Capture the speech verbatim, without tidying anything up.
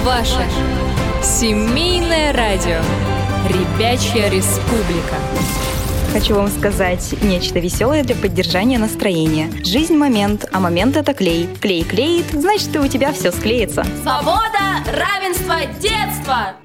ваше семейное радио «Ребячья республика». Хочу вам сказать нечто веселое для поддержания настроения. Жизнь – момент, а момент – это клей. Клей клеит, значит, и у тебя все склеится. Свобода, равенство, детство!